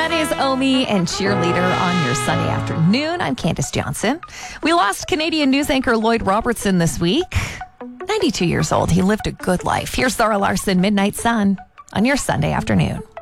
That is Omi and Cheerleader on your Sunday afternoon. I'm Candace Johnson. We lost Canadian news anchor Lloyd Robertson this week. 92 years old. He lived a good life. Here's Zara Larson, Midnight Sun, on your Sunday afternoon.